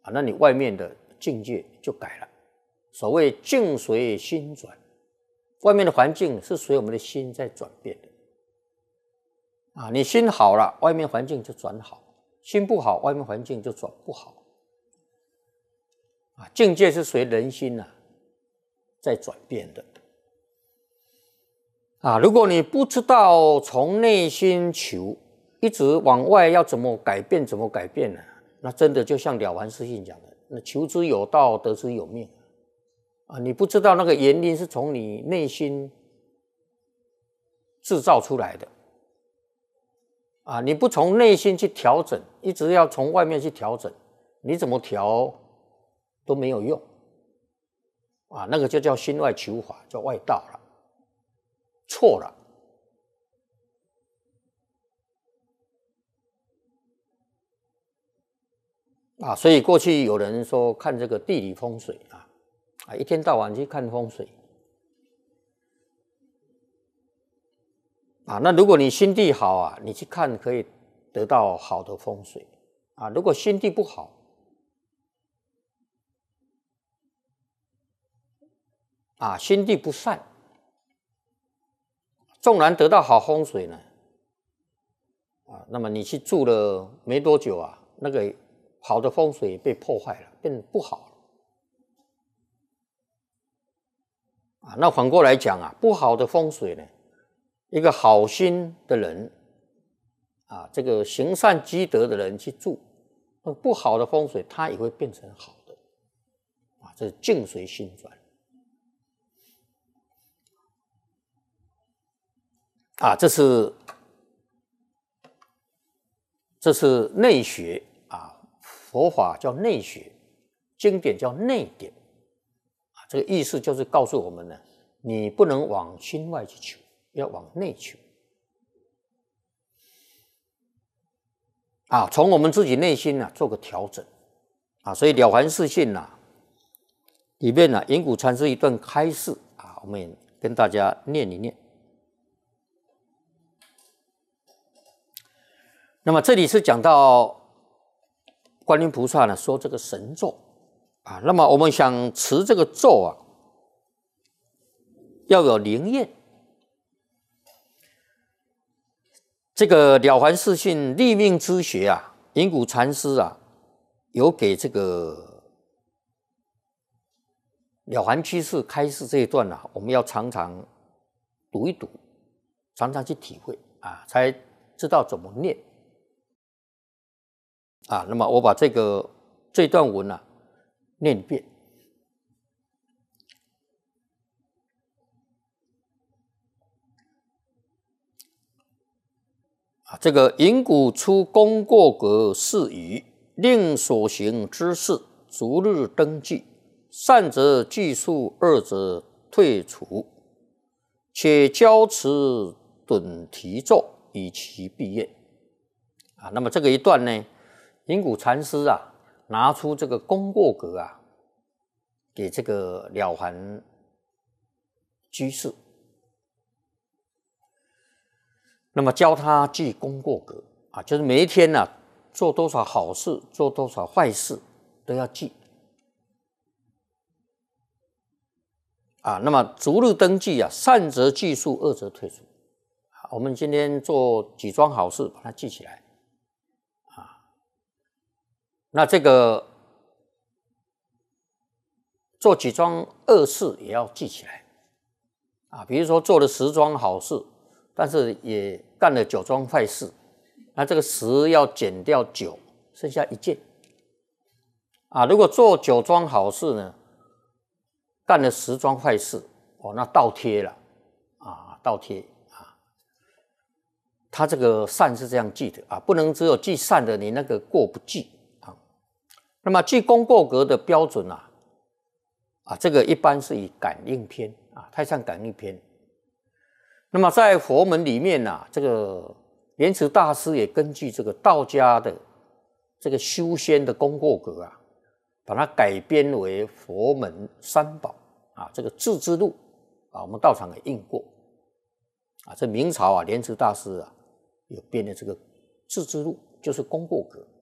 啊，那你外面的境界就改了。所谓境随心转，外面的环境是随我们的心在转变的。啊，你心好了，外面环境就转好；心不好，外面环境就转不好。啊，境界是随人心在转变的。啊，如果你不知道从内心求，一直往外要怎么改变呢？那真的就像了凡四训讲的，那求之有道，得之有命。啊，你不知道那个原因是从你内心制造出来的。啊，你不从内心去调整，一直要从外面去调整，你怎么调都没有用。啊，那个就叫心外求法，叫外道了，错了。啊，所以过去有人说看这个地理风水啊，一天到晚去看风水。啊，那如果你心地好啊，你去看可以得到好的风水。啊，如果心地不好，啊，心地不善，纵然得到好风水呢，啊，那么你去住了没多久啊，那个好的风水被破坏了，变不好了。啊，那反过来讲啊，不好的风水呢，一个好心的人啊，这个行善积德的人去住，那不好的风水它也会变成好的。啊，这是境随心转。啊，这是内学啊，佛法叫内学，经典叫内典。啊，这个意思就是告诉我们呢，你不能往心外去求，要往内求。啊，从我们自己内心做个调整。啊，所以《了凡四训》里面云谷禅师一段开示啊，我们也跟大家念一念。那么这里是讲到观音菩萨呢说这个神咒啊，那么我们想持这个咒啊，要有灵验。这个《了凡四训》立命之学啊，云谷禅师啊，有给这个了凡居士开示这一段啊，我们要常常读一读，常常去体会啊，才知道怎么念。啊，那么我把这段文念一遍。啊，这个云谷出功过格是语，令所行之事逐日登记，善则计数，恶则退除，且教持趸提咒，以其毕业。啊，那么这个一段呢，云谷禅师啊，拿出这个功过格啊，给这个了凡居士，那么教他记功过格啊，就是每一天做多少好事，做多少坏事都要记啊。那么逐日登记啊，善则计数，恶则退除。我们今天做几桩好事，把它记起来。那这个做几桩恶事也要记起来啊，比如说做了10桩好事，但是也干了9桩坏事，那这个10要减掉9，剩下1件啊。如果做9桩好事呢，干了10桩坏事，那倒贴了啊，倒贴啊。他这个善是这样记的啊，不能只有记善的，你那个过不记。那么记功过格的标准这个一般是以感应篇太上感应篇。那么在佛门里面这个莲池大师也根据这个道家的这个修仙的功过格把它改编为佛门三宝这个智之路我们道场也印过这明朝莲池大师有编的这个智之路，就是功过格。